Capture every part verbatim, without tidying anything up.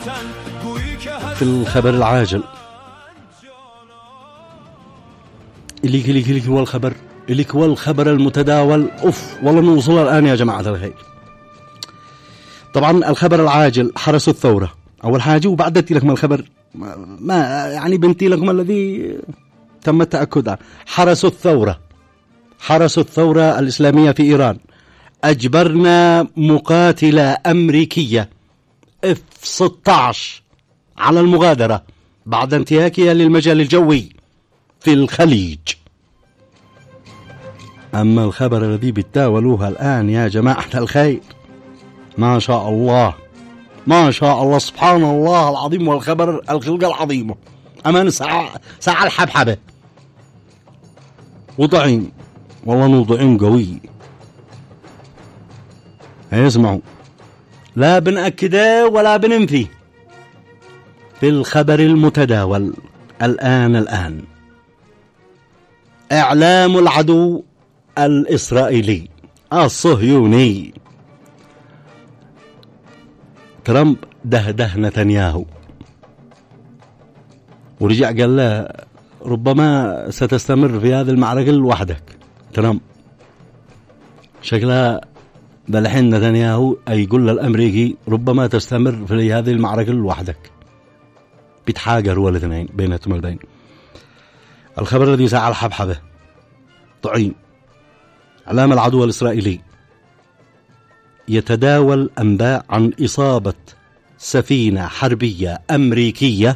في الخبر العاجل إليك إليك إليك هو الخبر إليك هو الخبر المتداول. أوف والله نوصل الآن يا جماعة الخير. طبعا الخبر العاجل حرس الثورة أول حاجة، وبعدت لك ما الخبر ما يعني بنتي لكم الذي تم التأكد عنه. حرس الثورة حرس الثورة الإسلامية في إيران أجبرنا مقاتلة أمريكية إف ستة عشر على المغادرة بعد انتهاكها للمجال الجوي في الخليج. أما الخبر الذي بتداولوها الآن يا جماعة الخير، ما شاء الله ما شاء الله سبحان الله العظيم، والخبر الخلق العظيم أمان ساعة ساعة الحبحبة وضعين والله نوضعين قوي. اسمعوا، لا بنأكده ولا بننفي في الخبر المتداول الآن الآن إعلام العدو الإسرائيلي الصهيوني ترامب دهده نتنياهو ورجع قال له ربما ستستمر في هذه المعركة لوحدك. ترامب شكلها بالحين نتنياهو يقول للأمريكي ربما تستمر في هذه المعركة لوحدك. بيتحاجروا الاثنين بيناتهم البين. الخبر الذي ساعة الحبحبة طعيم. إعلام العدو الإسرائيلي يتداول أنباء عن إصابة سفينة حربية أمريكية،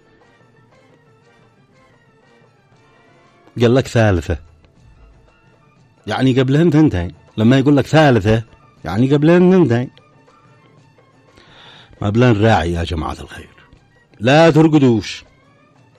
قال لك ثالثة يعني قبلهن ثنتين. لما يقول لك ثالثة يعني قبلهن ثنتين. ما بلان راعي يا جماعة الخير، لا ترقدوش.